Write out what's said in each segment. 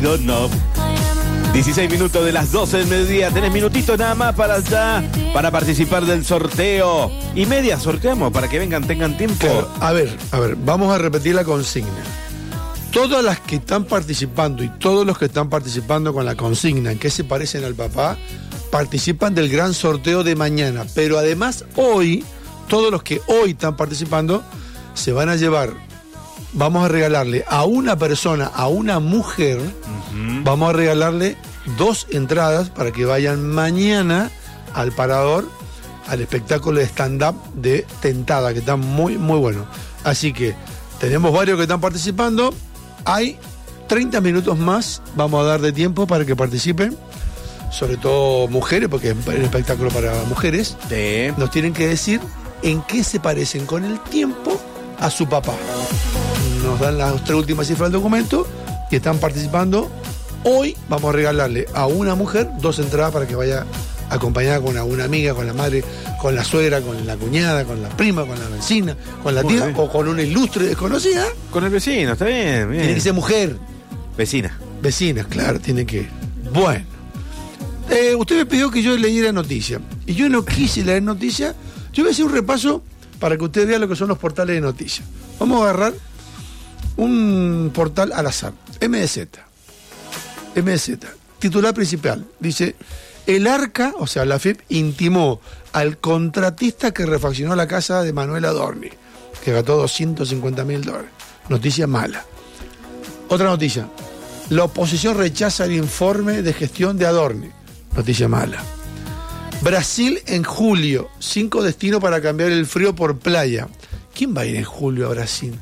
don't know. 16 minutos de las 12 del mediodía. Tenés minutitos nada más para allá, para participar del sorteo. Y media sorteamos para que vengan, tengan tiempo. Claro. A ver, vamos a repetir la consigna. Todas las que están participando y todos los que están participando con la consigna en que se parecen al papá, participan del gran sorteo de mañana. Pero además hoy, todos los que hoy están participando, se van a llevar, vamos a regalarle a una persona, a una mujer, vamos a regalarle 2 entradas para que vayan mañana al Parador, al espectáculo de stand-up de Tentada, que está muy, muy bueno. Así que tenemos varios que están participando. Hay 30 minutos más, vamos a dar de tiempo para que participen, sobre todo mujeres, porque es un espectáculo para mujeres. Sí. Nos tienen que decir en qué se parecen con el tiempo a su papá. Nos dan las 3 últimas cifras del documento y están participando. Hoy vamos a regalarle a una mujer 2 entradas para que vaya acompañada con una amiga, con la madre, con la suegra, con la cuñada, con la prima, con la vecina, con la tía o con una ilustre desconocida. Con el vecino, está bien, bien. Tiene que ser mujer. Vecina. Vecinas, claro, tiene que. Bueno. Usted me pidió que yo leyera noticia. Y yo no quise leer noticia. Yo voy a hacer un repaso para que usted vea lo que son los portales de noticias. Vamos a agarrar un portal al azar. MDZ. Titular principal. Dice: el Arca, o sea, la FIP, intimó al contratista que refaccionó la casa de Manuel Adorni, que gastó $250.000. Noticia mala. Otra noticia. La oposición rechaza el informe de gestión de Adorni. Noticia mala. Brasil en julio. 5 destinos para cambiar el frío por playa. ¿Quién va a ir en julio a Brasil?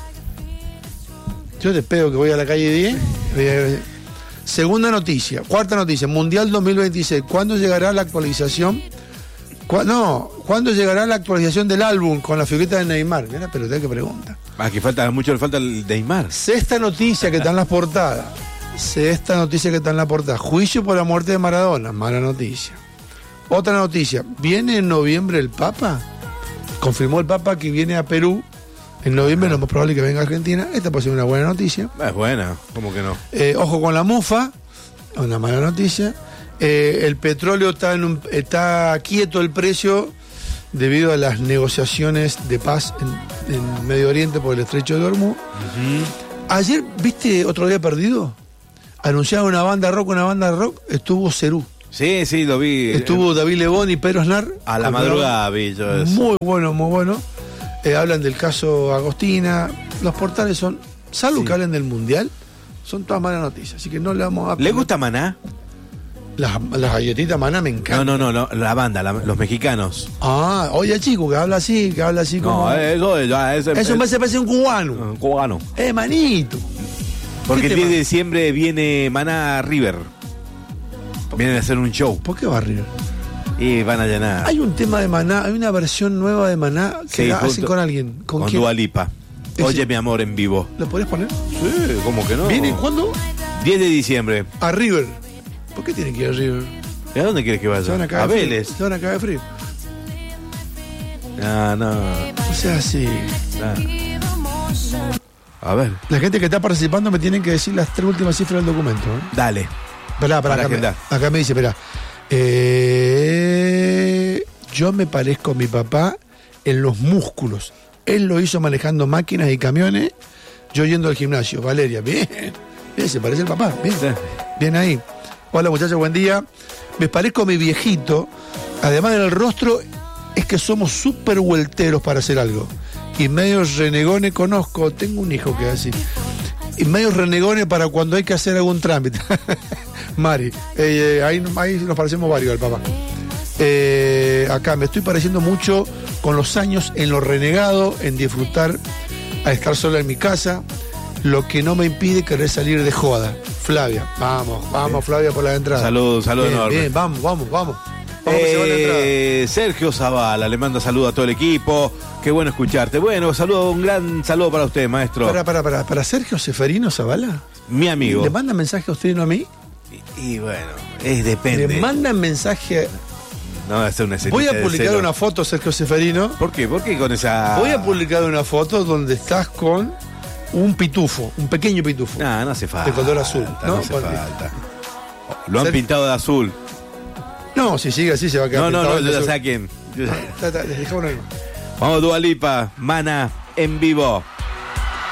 Yo te pego que voy a la calle 10. Segunda noticia. Cuarta noticia. Mundial 2026. ¿Cuándo llegará la actualización? ¿Cuándo llegará la actualización del álbum con la figurita de Neymar? Mira, pero te que pregunta. Que falta mucho, le falta el Neymar. Sexta noticia que está en las portadas. Juicio por la muerte de Maradona. Mala noticia. Otra noticia. ¿Viene en noviembre el Papa? Confirmó el Papa que viene a Perú. En noviembre lo más probable que venga a Argentina. Esta puede ser una buena noticia. Es buena, ¿cómo que no? Ojo con la mufa. Una mala noticia. El petróleo está quieto el precio debido a las negociaciones de paz en Medio Oriente por el estrecho de Hormuz. Ayer, ¿viste Otro Día Perdido? Anunciaron una banda rock, estuvo Cerú. Sí, lo vi. Estuvo David Lebón y Pedro Aznar. A la madrugada vi yo eso. Muy bueno. Hablan del caso Agostina. Los portales son, salvo que hablen del Mundial, son todas malas noticias. Así que no le vamos a... ¿Le gusta Maná? Las galletitas Maná me encantan. No, la banda, los mexicanos. Oye, chico, que habla así como... Eso me parece un cubano. Un cubano. Manito. Porque el 10 de diciembre viene Maná River. Vienen a hacer un show. ¿Por qué va River? Y van a llenar. Hay un tema de Maná, hay una versión nueva de Maná que hacen con alguien. ¿Con quién? Dua Lipa. Oye, mi amor, en vivo. ¿Lo podés poner? Sí, ¿cómo que no? ¿Viene cuándo? 10 de diciembre. A River. ¿Por qué tienen que ir a River? ¿Y a dónde quieres que vaya? A Vélez. Se van a caer de frío. No. O sea, sí. A ver. La gente que está participando me tienen que decir las 3 últimas cifras del documento. Dale. Acá me dice, yo me parezco a mi papá en los músculos. Él lo hizo manejando máquinas y camiones, yo yendo al gimnasio. Valeria, bien, se parece al papá, bien ahí. Hola muchachos, buen día. Me parezco a mi viejito, además del rostro, es que somos súper vuelteros para hacer algo. Y medios renegones tengo un hijo que es así. Y medios renegones para cuando hay que hacer algún trámite. Mari, ahí nos parecemos varios al papá. Acá me estoy pareciendo mucho con los años en lo renegado, en disfrutar a estar sola en mi casa, lo que no me impide querer salir de joda. Flavia, vamos Flavia por la entrada. Saludos enormes. Bien, vamos. Sergio Zavala le manda saludos a todo el equipo. Qué bueno escucharte. Bueno, un gran saludo para usted, maestro. Para Sergio Seferino Zavala. Mi amigo. ¿Le mandan mensaje a usted y no a mí? Y bueno, depende. ¿Le mandan mensaje? No, va a ser una escenita. Voy a publicar una foto, Sergio Seferino. ¿Por qué? ¿Por qué con esa...? Voy a publicar una foto donde estás con un pitufo, un pequeño pitufo. No hace falta. De color azul. No hace falta. Lo han pintado de azul. No, si sigue así se va a quedar No, de ya azul. saquen. Les dejamos una. Vamos, Dua Lipa, Mana, en vivo.